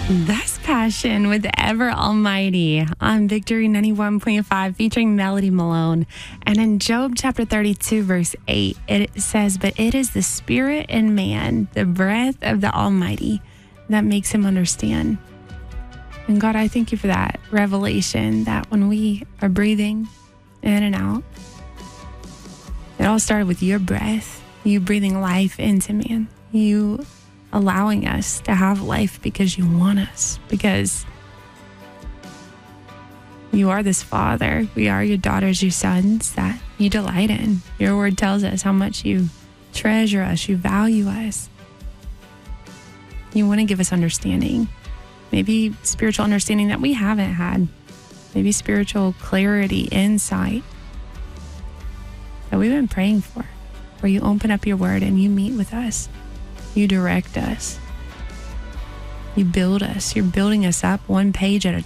That's Passion with Ever Almighty on Victory 91.5 featuring Melody Malone. And in Job chapter 32, verse 8, it says, "But it is the spirit in man, the breath of the Almighty, that makes him understand." And God, I thank you for that revelation that when we are breathing in and out, it all started with your breath, you breathing life into man, you allowing us to have life because you want us, because you are this Father. We are your daughters, your sons that you delight in. Your word tells us how much you treasure us, you value us. You want to give us understanding, maybe spiritual understanding that we haven't had, maybe spiritual clarity, insight that we've been praying for, where you open up your word and you meet with us. You direct us. You build us. You're building us up one page at a